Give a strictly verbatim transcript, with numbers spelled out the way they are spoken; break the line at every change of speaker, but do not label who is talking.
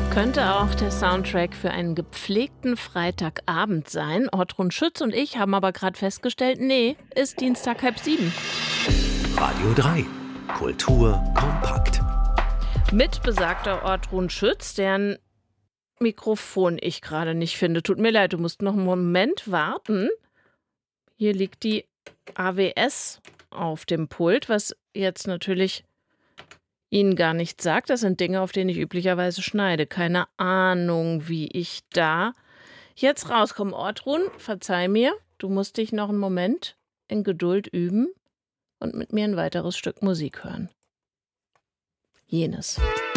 Könnte auch der Soundtrack für einen gepflegten Freitagabend sein. Ortrun Schütz und ich haben aber gerade festgestellt, nee, ist Dienstag halb sieben.
Radio drei. Kultur kompakt.
Mit besagter Ortrun Schütz, deren Mikrofon ich gerade nicht finde. Tut mir leid, du musst noch einen Moment warten. Hier liegt die A W S auf dem Pult, was jetzt natürlich Ihnen gar nichts sagt. Das sind Dinge, auf denen ich üblicherweise schneide. Keine Ahnung, wie ich da jetzt rauskomme. Ortrun, verzeih mir, du musst dich noch einen Moment in Geduld üben und mit mir ein weiteres Stück Musik hören. Jenes.